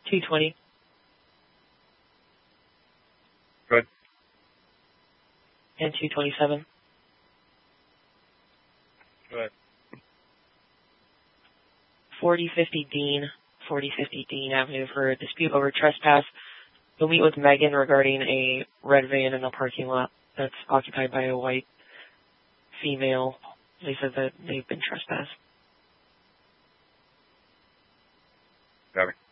220. Good. And 227. Good. 4050 Dean Avenue for a dispute over trespass. You'll meet with Megan regarding a red van in the parking lot that's occupied by a white female. They said that they've been trespassed. Got it.